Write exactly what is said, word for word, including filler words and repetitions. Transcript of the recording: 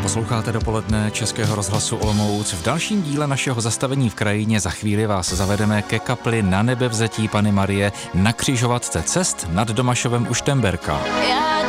Posloucháte dopoledne Českého rozhlasu Olomouc. V dalším díle našeho zastavení v krajině za chvíli vás zavedeme ke kapli Na nebevzetí Panny Marie na křižovatce cest nad Domašovem u Štemberka.